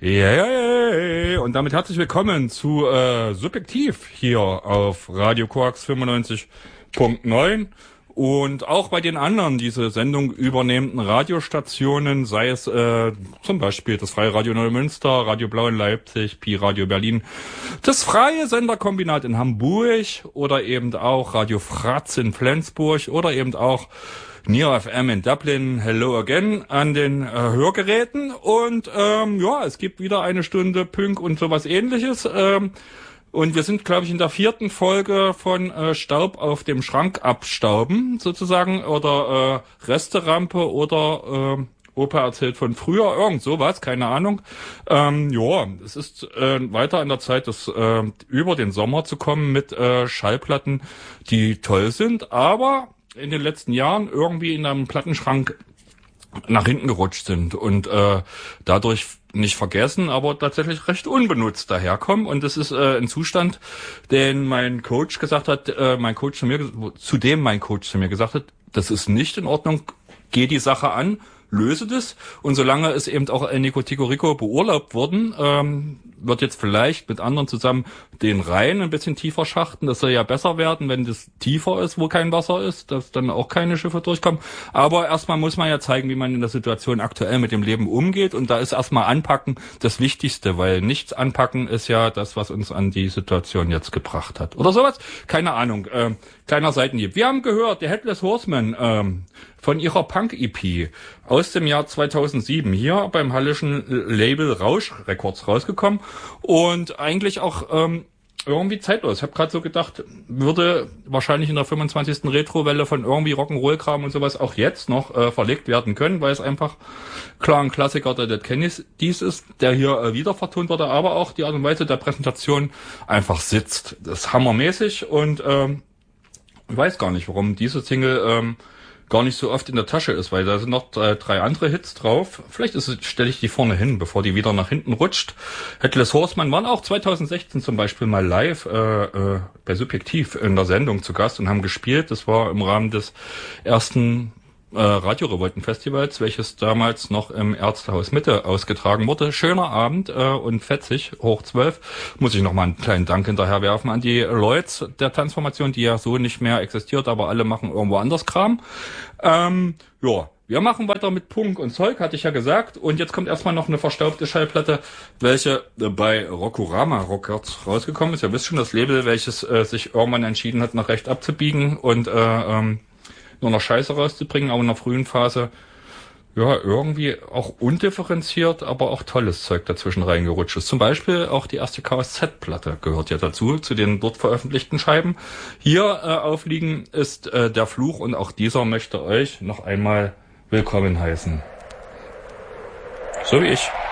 Yeah. Und damit herzlich willkommen zu Subjektiv hier auf Radio Koax 95.9 und auch bei den anderen diese Sendung übernehmenden Radiostationen, sei es zum Beispiel das Freie Radio Neumünster, Radio Blau in Leipzig, Pi Radio Berlin, das Freie Senderkombinat in Hamburg oder eben auch Radio Fratz in Flensburg oder eben auch Neo FM in Dublin, hello again an den Hörgeräten und es gibt wieder eine Stunde Punk und sowas ähnliches und wir sind, glaube ich, in der 4. Folge von Staub auf dem Schrank abstauben sozusagen oder Resterampe oder Opa erzählt von früher, irgend sowas, keine Ahnung. Es ist weiter an der Zeit, über den Sommer zu kommen mit Schallplatten, die toll sind, aber in den letzten Jahren irgendwie in einem Plattenschrank nach hinten gerutscht sind und dadurch nicht vergessen, aber tatsächlich recht unbenutzt daherkommen. Und das ist ein Zustand, den mein Coach gesagt hat, mein Coach zu mir gesagt hat, das ist nicht in Ordnung, geh die Sache an, löse das. Und solange es eben auch Nico Tico beurlaubt worden, wird jetzt vielleicht mit anderen zusammen den Rhein ein bisschen tiefer schachten. Das soll ja besser werden, wenn das tiefer ist, wo kein Wasser ist, dass dann auch keine Schiffe durchkommen. Aber erstmal muss man ja zeigen, wie man in der Situation aktuell mit dem Leben umgeht. Und da ist erstmal Anpacken das Wichtigste, weil nichts anpacken ist ja das, was uns an die Situation jetzt gebracht hat. Oder sowas? Keine Ahnung. Kleiner Seitenhieb. Wir haben gehört, der Headless Horseman von ihrer Punk-EP aus dem Jahr 2007 hier beim hallischen Label Rausch Records rausgekommen und eigentlich auch irgendwie zeitlos. Ich habe gerade so gedacht, würde wahrscheinlich in der 25. Retrowelle von irgendwie Rock'n'Roll-Kram und sowas auch jetzt noch verlegt werden können, weil es einfach klar ein Klassiker der Dead Kennedys ist, der hier wieder vertont wurde, aber auch die Art und Weise der Präsentation einfach sitzt. Das ist hammermäßig und ich weiß gar nicht, warum diese Single gar nicht so oft in der Tasche ist, weil da sind noch 3 andere Hits drauf. Vielleicht stelle ich die vorne hin, bevor die wieder nach hinten rutscht. Headless Horseman waren auch 2016 zum Beispiel mal live bei Subjektiv in der Sendung zu Gast und haben gespielt. Das war im Rahmen des ersten Radio-Revolten-Festivals, welches damals noch im Ärztehaus Mitte ausgetragen wurde. Schöner Abend und fetzig, hoch 12. Muss ich nochmal einen kleinen Dank hinterher werfen an die Leute der Transformation, die ja so nicht mehr existiert, aber alle machen irgendwo anders Kram. Wir machen weiter mit Punk und Zeug, hatte ich ja gesagt. Und jetzt kommt erstmal noch eine verstaubte Schallplatte, welche bei Rockorama Records rausgekommen ist. Ihr wisst schon, das Label, welches sich irgendwann entschieden hat, nach rechts abzubiegen und nur noch Scheiße rauszubringen, aber in der frühen Phase irgendwie auch undifferenziert, aber auch tolles Zeug dazwischen reingerutscht ist. Zum Beispiel auch die erste KSZ-Platte gehört ja dazu, zu den dort veröffentlichten Scheiben. Hier aufliegen ist der Fluch und auch dieser möchte euch noch einmal willkommen heißen. So wie ich.